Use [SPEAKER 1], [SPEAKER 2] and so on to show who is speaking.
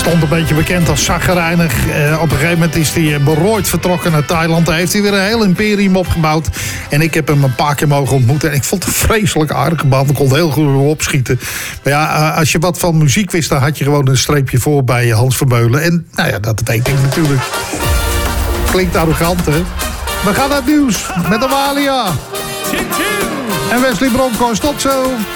[SPEAKER 1] stond een beetje bekend als chagrijnig. Op een gegeven moment is hij berooid vertrokken naar Thailand. Daar heeft hij weer een heel imperium opgebouwd. En ik heb hem een paar keer mogen ontmoeten. En ik vond het een vreselijk aardige man. Ik kon heel goed opschieten. Maar ja, als je wat van muziek wist, dan had je gewoon een streepje voor bij Hans Vermeulen. En nou ja, dat weet ik natuurlijk. Klinkt arrogant, hè? We gaan naar het nieuws met Amalia. En Wesley Bronkhorst. Tot zo.